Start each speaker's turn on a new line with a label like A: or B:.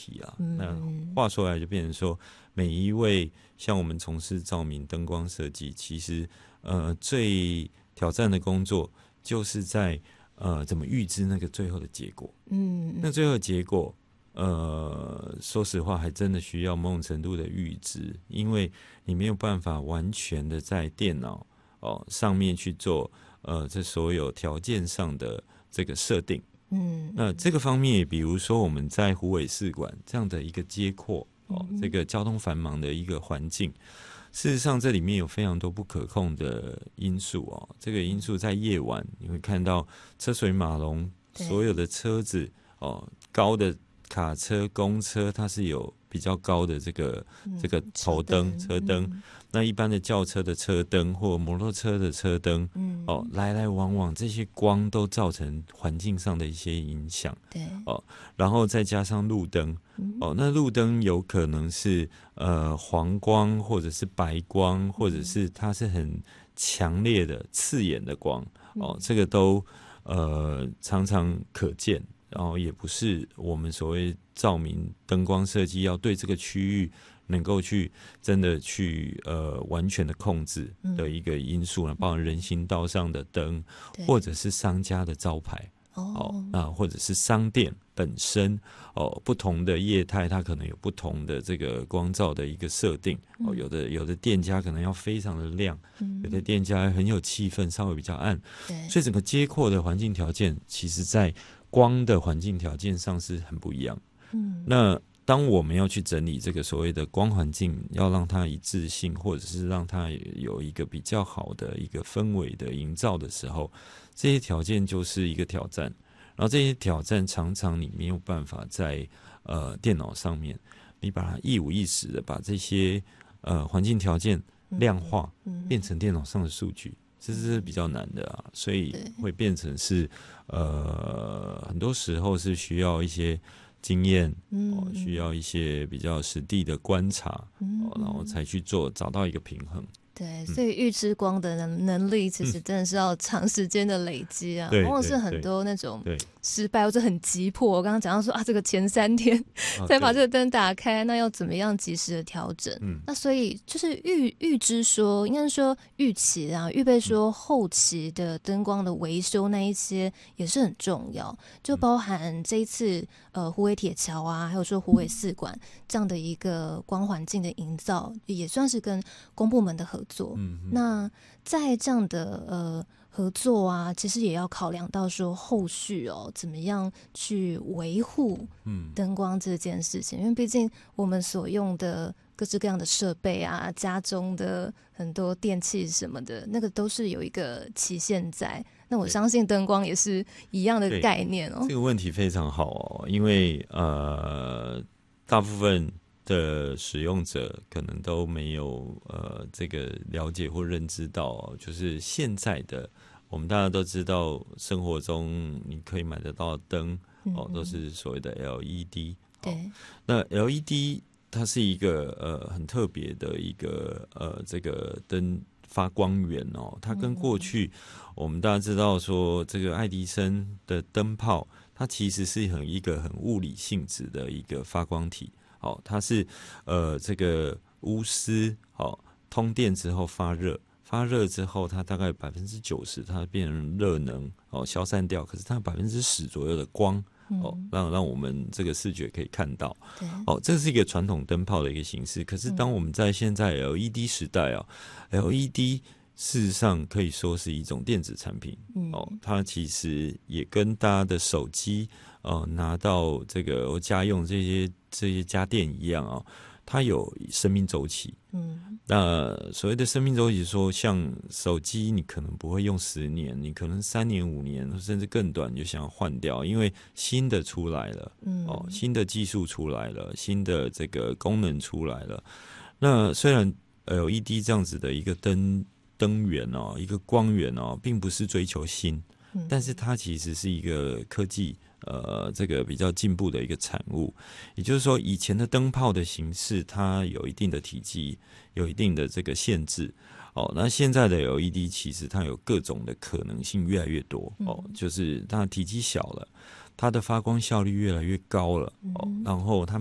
A: 题啊。那话说来就变成说，每一位像我们从事照明灯光设计，其实最挑战的工作就是在怎么预知那个最后的结果。那最后的结果说实话还真的需要某种程度的预知，因为你没有办法完全的在电脑上面去做这所有条件上的这个设定。那这个方面，比如说我们在虎尾四馆这样的一个街廓这个交通繁忙的一个环境，事实上这里面有非常多不可控的因素这个因素在夜晚你会看到车水马龙，所有的车子高的卡车、公车，它是有比较高的这个头灯、车灯。那一般的轿车的车灯或摩托车的车灯，来来往往，这些光都造成环境上的一些影响。
B: 对，
A: 然后再加上路灯，那路灯有可能是黄光，或者是白光，或者是它是很强烈的刺眼的光，这个都常常可见。然后也不是我们所谓照明灯光设计要对这个区域能够去真的去完全的控制的一个因素呢，包含人行道上的灯，或者是商家的招牌，或者是商店本身不同的业态，它可能有不同的这个光照的一个设定。有的店家可能要非常的亮，有的店家很有气氛，稍微比较暗。所以整个街廓的环境条件，其实在光的环境条件上是很不一样。那当我们要去整理这个所谓的光环境，要让它一致性，或者是让它有一个比较好的一个氛围的营造的时候，这些条件就是一个挑战。然后这些挑战常常你没有办法在电脑上面，你把它一五一十的把这些环境条件量化，变成电脑上的数据。这是比较难的啊，所以会变成是很多时候是需要一些经验，需要一些比较实地的观察，然后才去找到一个平衡。
B: 对，所以预知光的能力其实真的是要长时间的累积啊，往往是很多那种失败或者很急迫。我刚刚讲到说这个前3天才把这个灯打开，那要怎么样及时的调整？那所以就是预知说，应该说预期啊，预备说后期的灯光的维修那一些也是很重要，就包含这一次虎尾铁桥啊，还有说虎尾四馆这样的一个光环境的营造，也算是跟公部门的合作。那在这样的合作啊，其实也要考量到说后续怎么样去维护灯光这件事情，因为毕竟我们所用的各式各样的设备啊，家中的很多电器什么的，那个都是有一个期限在。那我相信灯光也是一样的概念
A: 这个问题非常好因为大部分的使用者可能都没有这个了解或认知到就是现在的我们大家都知道，生活中你可以买得到的灯都是所谓的 LED。
B: 对，
A: 那 LED 它是一个很特别的一个这个灯发光源它跟过去我们大家知道说这个爱迪生的灯泡，它其实是一个很物理性质的一个发光体。它是这个钨丝通电之后发热之后，它大概90%它变成热能消散掉，可是它10%左右的光让我们这个视觉可以看到。这是一个传统灯泡的一个形式。可是当我们在现在 LED 时代LED 事实上可以说是一种电子产品它其实也跟大家的手机拿到这个家用这些家电一样它有生命周期。那所谓的生命周期说，像手机你可能不会用10年，你可能3年5年甚至更短你就想要换掉，因为新的出来了新的技术出来了，新的这个功能出来了。那虽然 LED 这样子的一个灯源一个光源并不是追求新，但是它其实是一个科技这个比较进步的一个产物。也就是说，以前的灯泡的形式它有一定的体积，有一定的这个限制那现在的 LED 其实它有各种的可能性越来越多就是它的体积小了，它的发光效率越来越高了然后它